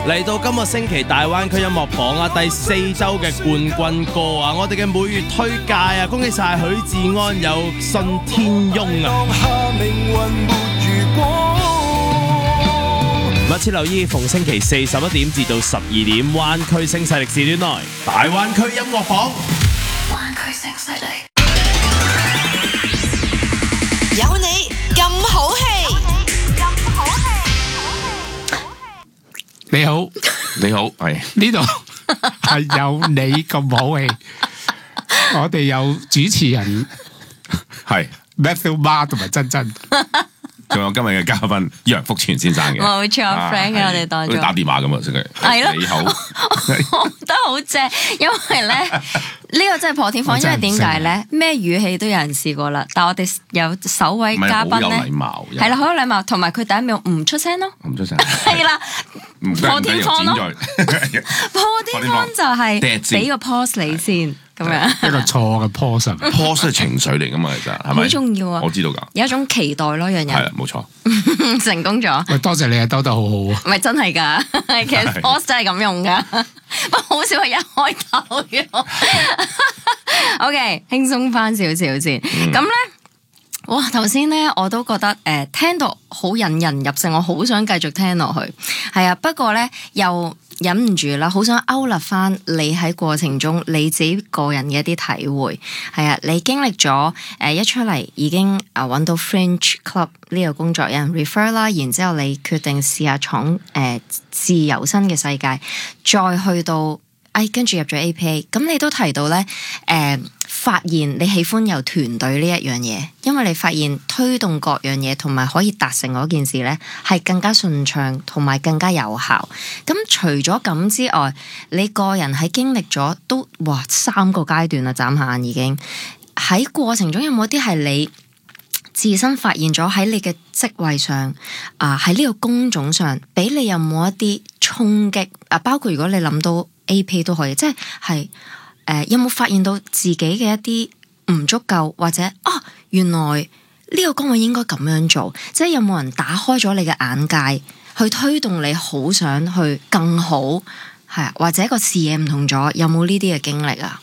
嚟到今個星期大灣區音樂榜啊，第4週嘅冠軍歌啊，我哋嘅每月推介啊，恭喜晒許志安有信天翁啊！密切留意逢星期4 11點至到12點，灣區聲勢力時段內大灣區音樂榜， 灣區聲勢力， 有你咁好氣， 你好， 你好，係呢度係有你咁好氣，我哋有主持人係 Matthew Ma 同埋珍珍。 仲有今日嘅嘉賓楊福全先生嘅， 冇錯 ，friend 嘅我哋當中打電話咁啊，真係係咯， 你好， 我覺得好正，因為咧呢個真係破天荒，因為點解咧？咩語氣都有人試過啦，但係我哋有首位嘉賓咧， 好有禮貌， 係啦，好有禮貌，同埋佢第一秒唔出聲咯， 唔出聲， 係啦，破天荒咯，破天荒就係俾個 pause 你先。咁樣一個錯嘅 pause 係情緒嚟噶嘛，其實係咪？ 好重要啊！ 我知道㗎， 有一種期待咯，樣人係冇錯， 成功咗。 喂，多謝你啊，兜得好好啊！ 唔係真係㗎，其實 pause 真係咁用㗎，不過好少係一開頭嘅。OK， 輕鬆翻少少先。咁咧，哇！頭先咧我都覺得聽到好引人入勝，我好想繼續聽落去。係啊，不過咧又忍唔住啦，好想勾勒翻你喺過程中你自己個人嘅一啲體會。係啊，你經歷咗一出嚟已經揾到 Fringe Club 呢個工作，有人 refer 啦，然之後你決定試下闖自由身嘅世界，再去到跟住入咗 APA， 咁你都提到咧發現你喜歡有團隊呢一樣嘢，因為你發現推動各樣嘢同埋可以達成嗰件事咧，係更加順暢同埋更加有效。咁除咗咁之外，你個人喺經歷咗都3個階段啦，眨下眼已經喺過程中有冇啲係你自身發現咗喺你嘅職位上喺呢個工種上，俾你有冇一啲衝擊包括如果你諗到 AP 都可以，即係有冇發現到自己嘅一啲唔足夠，或者原來呢個崗位應該咁樣做，即係有冇人打開咗你嘅眼界，去推動你好想去更好，係啊，或者個視野唔同咗，有冇呢啲嘅經歷啊？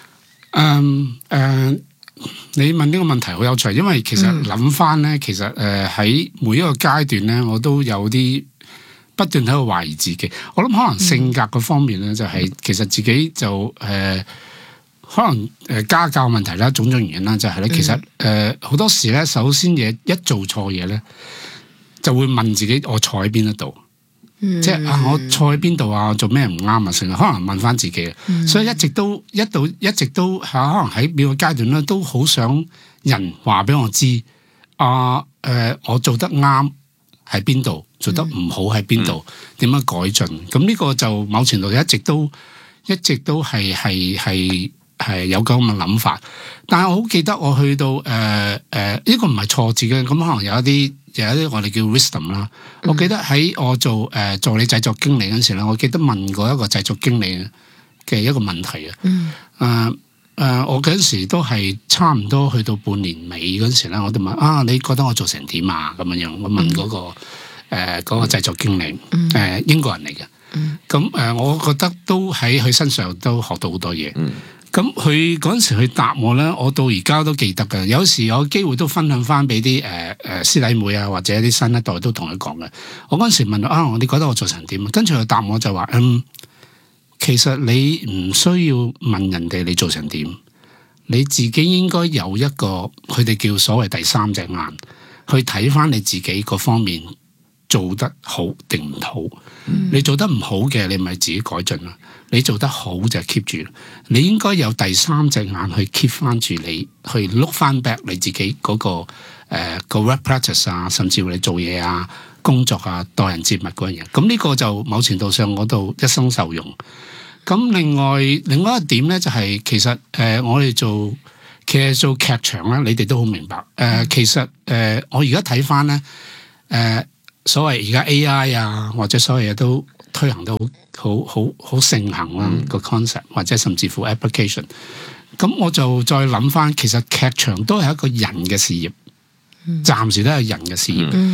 你問呢個問題好有趣，因為其實諗翻咧，其實喺每一個階段咧，我都有啲不斷喺度懷疑自己。我諗可能性格嗰方面咧，就係其實自己就可能家教問題啦，種種原因啦，就係咧，其實好多時咧，首先嘢一做錯嘢咧，就會問自己我錯喺邊一度。即係我錯喺邊度啊？我做咩唔啱啊？成日可能問翻自己，所以一直都可能喺每個階段咧，都好想人話俾我知我做得啱喺邊度，做得唔好喺邊度，點樣改進？咁呢個就某程度一直都係有咁嘅諗法。但係我好記得我去到呢個唔係錯字嘅，咁可能有一啲我哋叫 wisdom 啦。我記得喺我做助理製作經理嗰陣時咧，我記得問過一個製作經理嘅一個問題我嗰陣時都係差唔多去到半年尾嗰陣時咧，我都問你覺得我做成點啊？咁樣我問嗰個製作經理英國人嚟嘅。咁我覺得都喺佢身上都學到好多嘢。咁佢嗰陣時去答我咧，我到而家都記得嘅。有時有機會都分享翻俾啲師弟妹啊，或者啲新一代都同佢講嘅。我嗰陣時問你覺得我做成點？跟住佢答我就話其實你唔需要問人哋你做成點，你自己應該有一個佢哋叫所謂第三隻眼去睇翻你自己嗰方面做得好定唔好。你做得唔好嘅，你咪自己改進啦。你做得好就 keep 住，你應該有第三隻眼去 keep 翻住你，去 look 翻 back 你自己嗰個work practice 啊，甚至乎你做嘢啊、工作啊、待人接物嗰樣嘢。咁呢個就某程度上我都一生受用。咁另外一個點咧，就係其實我哋做劇場咧，你哋都好明白。其實我而家睇翻咧，所謂而家 AI 啊，或者所有嘢都推行到好盛行啦個 concept， 或者甚至乎 application。咁我就再諗翻，其實劇場都係一個人嘅事業，暫時都係人嘅事業。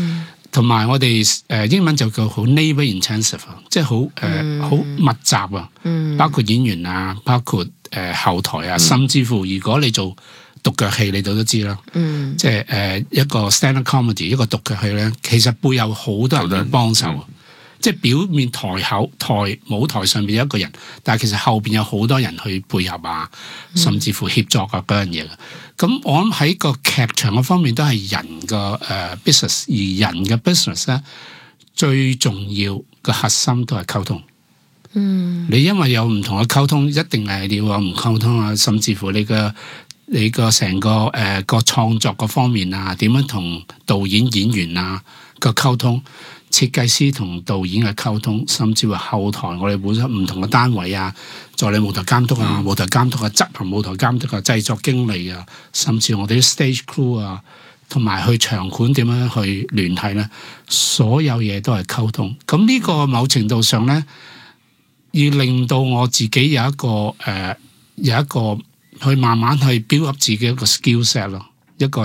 同埋我哋英文就叫好 labour intensive 啊，即係好密集啊，包括演員啊，包括後台啊，甚至乎如果你做獨腳戲，你都知啦，即係一個 stand-up comedy 一個獨腳戲咧，其實背後好多人去幫手。即係表面舞台上邊有一個人，但係其實後邊有好多人去配合啊，甚至乎協作啊嗰樣嘢嘅。咁我諗喺個劇場嘅方面都係人嘅business，而人嘅 business 咧最重要嘅核心都係溝通。你因為有唔同嘅溝通，一定係你話唔溝通啊，甚至乎你個成個個創作個方面啊，點樣同導演演員啊個溝通。設計師同導演嘅溝通，甚至乎後台我哋本身唔同嘅單位啊，助理舞台監督啊、舞台監督啊、執行舞台監督啊、製作經理啊，甚至我哋啲 stage crew 啊，同埋去場館點樣去聯繫咧，所有嘢都係溝通。咁呢個某程度上咧，要令到我自己有一個去慢慢去 build up 自己一個 skill set 咯，一個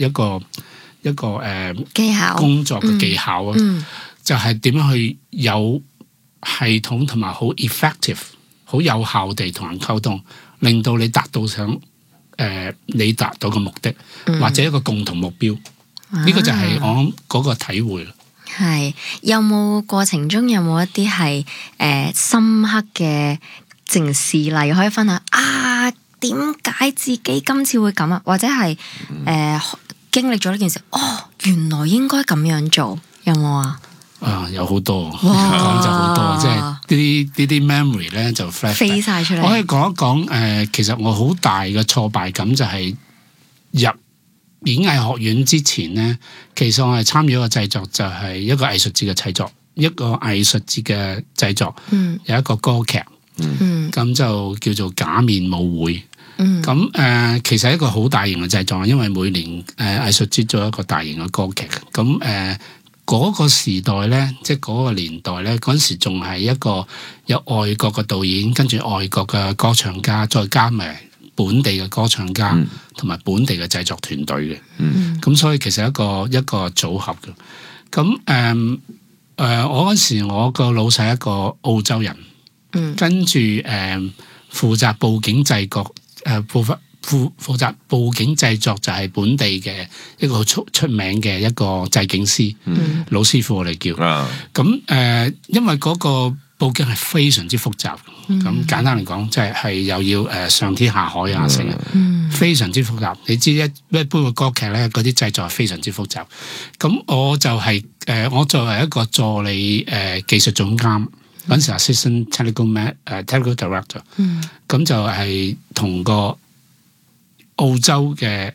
技巧工作嘅技巧啊，就係點樣去有系統同埋好 effective、好有效地同人溝通，令到你達到你達到嘅目的，或者一個共同目標。呢個就係我嗰個體會啦。 係有冇過程中有冇一啲係深刻嘅正事例可以分享啊？點解自己今次會咁啊？或者係經歷咗呢件事，原來應該咁樣做，有冇啊？ 有好多，講就好多，即係啲 memory 咧就飛晒出嚟。 我可以講一講其實我好大嘅挫敗感就係入演藝學院之前咧，其實我係參與一個製作，就係一個藝術節嘅製作，一個藝術節嘅製作，有一個歌劇，咁就叫做假面舞會。咁其實係一個好大型嘅製作，因為每年藝術節做一個大型嘅歌劇。咁嗰個時代咧，即係嗰個年代咧，嗰陣時仲係一個有外國嘅導演，跟住外國嘅歌唱家，再加埋本地嘅歌唱家，同埋本地嘅製作團隊嘅。咁所以其實一個組合嘅。咁我嗰陣時我個老細係一個澳洲人，跟住負責佈景製作。負責佈景製作就係本地嘅一個出名嘅一個製景師，老師傅我哋叫。咁因為嗰個佈景係非常之複雜，咁簡單嚟講，即係又要上天下海啊，成日非常之複雜。你知一般嘅歌劇咧，嗰啲製作係非常之複雜。咁我就係我作為一個助理技術總監。嗰陣時 assistant technical director，咁就係同個澳洲嘅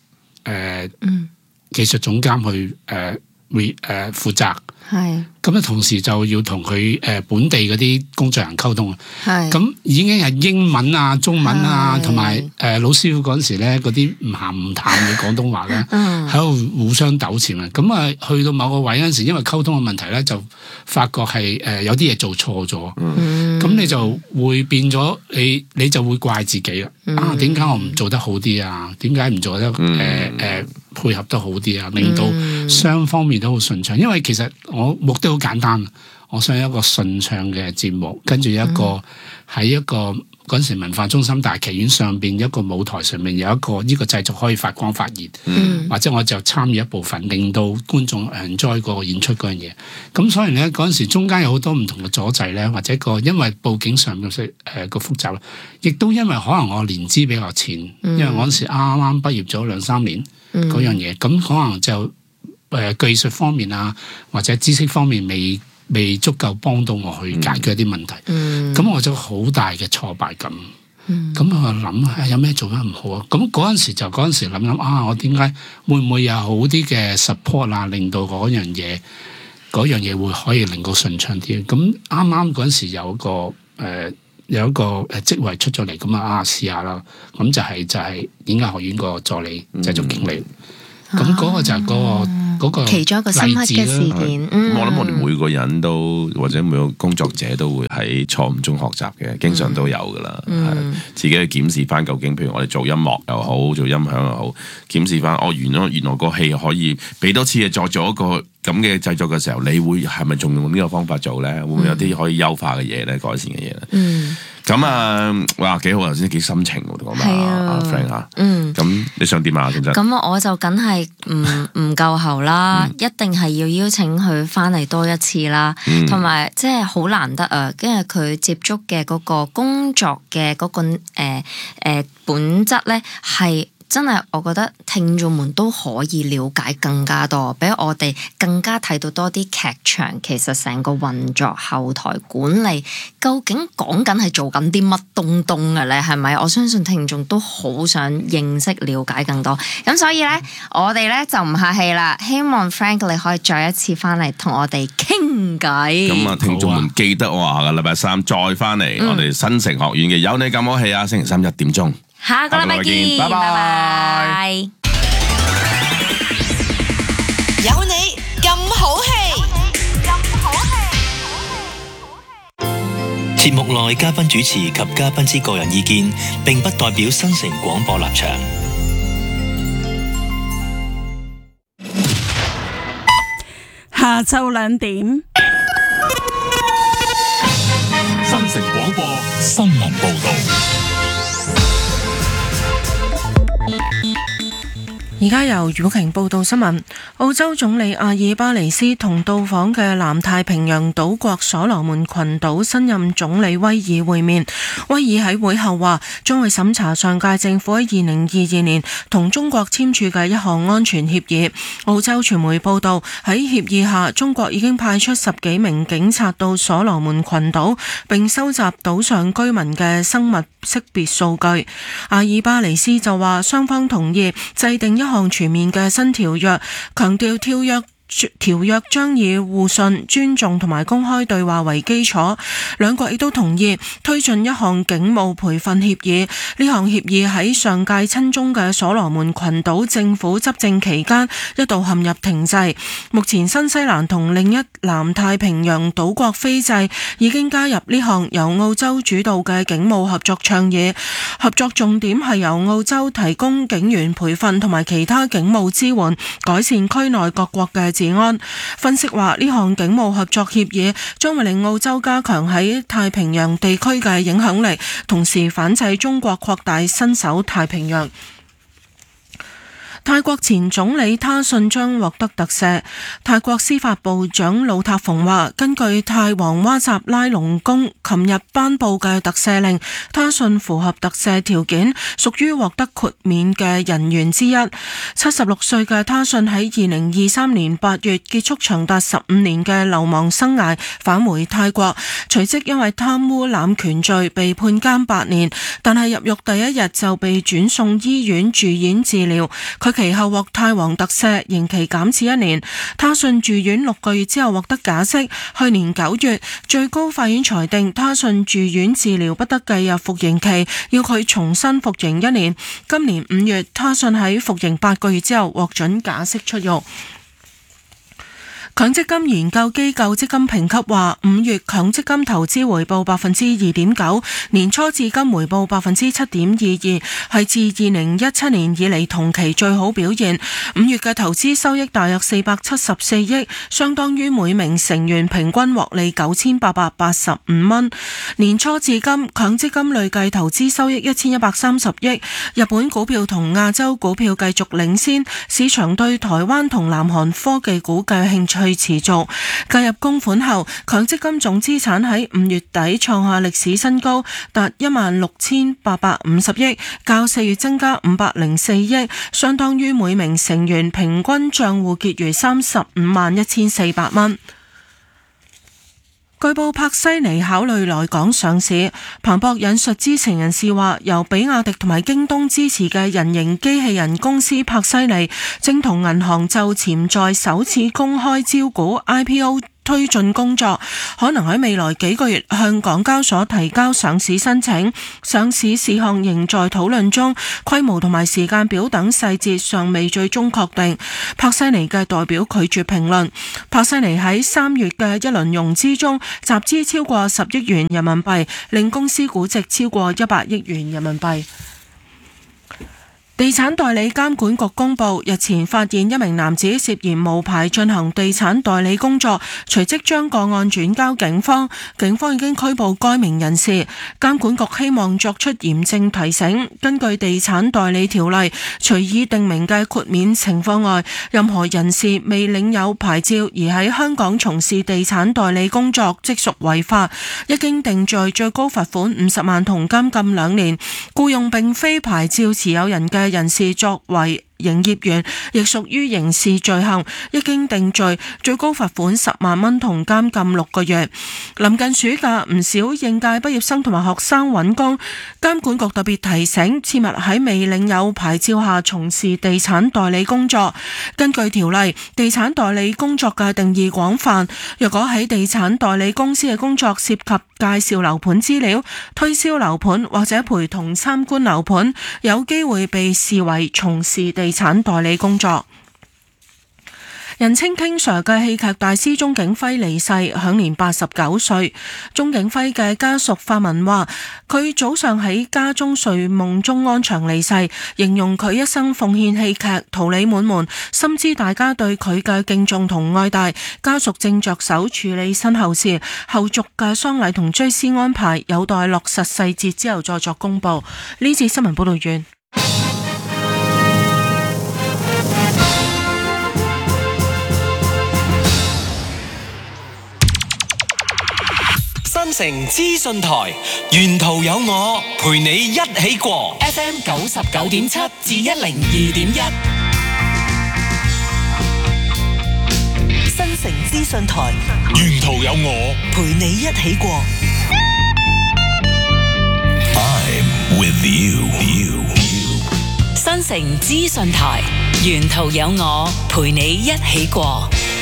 技術總監去負責。係咁咧，同時就要同佢本地嗰啲工作人溝通。係咁已經係英文啊、中文啊，同埋老師傅嗰陣時咧，嗰啲唔鹹唔淡嘅廣東話咧，喺度互相糾纏啊。咁啊，去到某個位嗰陣時，因為溝通嘅問題咧，就發覺係有啲嘢做錯咗。咁你就會變咗你就會怪自己啦。點解我唔做得好啲啊？點解唔做得配合得好啲啊？令到雙方面都好順暢。因為其實我目的好簡單，我想有一個順暢嘅節目，跟住喺一個嗰陣時文化中心大劇院上邊一個舞台上面有一個呢個製作可以發光發熱，或者我就參與一部分，令到觀眾 enjoy 個演出嗰樣嘢。咁所以咧嗰陣時中間有好多唔同嘅阻滯咧，或者因為佈景上面個複雜，亦都因為可能我年資比較淺，因為我嗰陣時啱啱畢業咗2-3年嗰樣嘢，咁可能就技術方面啊，或者知識方面未足夠幫到我去解決一啲問題，咁我就好大嘅挫敗感。咁我諗有咩做得唔好啊？咁嗰陣時諗我點解會唔會有好啲嘅 support 啊，令到嗰樣嘢會可以令到順暢啲？咁啱啱嗰陣時有一個職位出咗嚟，咁試下啦。咁就係演藝學院個助理製作經理。咁嗰個就係嗰嗰個其中一個深刻嘅事件。 我諗我哋每個人都或者每個工作者都會喺錯誤中學習嘅，經常都有噶啦。自己去檢視翻究竟，譬如我哋做音樂又好，做音響又好，檢視翻原來個戲可以俾多次嘢再做一個咁嘅製作嘅時候，你會係咪仲用呢個方法做咧？會唔會有啲可以優化嘅嘢咧？改善嘅嘢咧？咁哇幾好，頭先幾深情喎，講埋阿 Frank 嚇。咁你想點啊？ 咁我就梗係唔夠喉啦，一定係要邀請佢翻嚟多一次啦。同埋即係好難得啊，因為佢接觸嘅嗰個工作嘅嗰個本質咧係。真係，我覺得聽眾們都可以了解更加多，俾我哋更加睇到多啲劇場。其實成個運作、後台管理，究竟講緊係做緊啲乜東東嘅咧？係咪？我相信聽眾都好想認識、了解更多。咁所以咧，我哋咧就唔客氣啦。希望 Frank 你可以再一次翻嚟同我哋傾偈。 咁啊，聽眾們記得我下個禮拜3再翻嚟，我哋新城學院嘅有你咁好戲啊！星期3 1點鐘。 下個禮拜見，拜拜。 有你咁好戲， 節目內嘉賓主持及嘉賓之個人意見，並不代表新城廣播立場。 下晝2點， 新城廣播新聞報道。 而家由余寶瓊報道新聞。澳洲總理阿爾巴尼斯同到訪嘅南太平洋島國所羅門群島新任總理威爾會面。威爾喺會後話，將會審查上屆政府喺2022年同中國簽署嘅一項安全協議。澳洲傳媒報道，喺協議下，中國已經派出10幾名警察到所羅門群島，並收集島上居民嘅生物識別數據。阿爾巴尼斯就話，雙方同意制定一項全面嘅新條約，強調條約將以互信、尊重同埋公開對話為基礎。兩國亦都同意推進一項警務培訓協議。呢項協議喺上屆親中嘅所羅門群島政府執政期間一度陷入停滯。目前新西蘭同另一南太平洋島國斐濟已經加入呢項由澳洲主導嘅警務合作倡議。合作重點係由澳洲提供警員培訓同埋其他警務支援，改善區內各國嘅治安。分析話，呢項警務合作協議將會令澳洲加強喺太平洋地區嘅影響力，同時反制中國擴大伸手太平洋。泰國前總理他信將獲得特赦。泰國司法部長魯塔馮話，根據泰王哇集拉隆功琴日頒布嘅特赦令，他信符合特赦條件，屬於獲得豁免嘅人員之一。76歲嘅他信喺2023年8月結束長達15年嘅流亡生涯，返回泰國，隨即因為貪污濫權罪被判監8年，但係入獄第一日就被轉送醫院住院治療。佢其後獲泰王特赦，刑期減至1年。他信住院6個月之後獲得假釋。去年9月，最高法院裁定他信住院治療不得計入服刑期，要佢重新服刑1年。今年5月，他信喺服刑8個月之後獲准假釋出獄。強積金研究機構積金評級話，5月強積金投資回報 2.9%， 年初至今回報 7.22%， 係自2017年以嚟同期最好表現。5月嘅投資收益大約474億，相當於每名成員平均獲利9885蚊。年初至今，強積金累計投資收益1130億。日本股票同亞洲股票繼續領先，市場對台灣同南韓科技股嘅興趣持續。計入供款後，強積金總資產喺5月底創下歷史新高，達16,850億，較4月增加504億，相當於每名成員平均賬戶結餘351400蚊。據報柏西尼考慮來港上市。彭博引述知情人士話，由比亞迪同埋京東支持嘅人形機器人公司柏西尼正同銀行就潛在首次公開招股 IPO 推進工作，可能喺未來幾個月向港交所提交上市申請。上市事項仍在討論中，規模同埋時間表等細節尚未最終確定。柏西尼嘅代表拒絕評論。柏西尼喺3月嘅一輪融資中集資超過10億元人民幣，令公司估值超過100億元人民幣。地產代理監管局公布，日前發現一名男子涉嫌無牌進行地產代理工作，隨即將個案轉交警方。警方已經拘捕該名人士。監管局希望作出嚴正提醒，根據地產代理條例，除已定明嘅豁免情況外，任何人士未領有牌照而喺香港從事地產代理工作，即屬違法。一經定罪，最高罰款50萬同監禁2年。僱用並非牌照持有人嘅人士作為營業員亦屬於刑事罪行，一經定罪，最高罰款10萬蚊同監禁6個月。臨近暑假，唔少應屆畢業生同埋學生揾工，監管局特別提醒，切勿喺未領有牌照下從事地產代理工作。根據條例，地產代理工作嘅定義廣泛，若果喺地產代理公司嘅工作涉及介紹樓盤資料、推銷樓盤或者陪同參觀樓盤，有機會被視為從事地產代理工作。人稱 King Sir 嘅戲劇大師鐘景輝離世，享年89歲。鐘景輝嘅家屬發文話，佢早上喺家中睡夢中安詳離世，形容佢一生奉獻戲劇，桃李滿門，深知大家對佢嘅敬重同愛戴。家屬正着手處理身後事，後續嘅喪禮同追思安排有待落實細節之後再作公佈。呢次新聞報道完。 新城資訊台，沿途有我陪你一起過。FM 99.7至102.1。新城資訊台， 沿途有我陪你一起過。 I'm with you。 新城資訊台，沿途有我陪你一起過。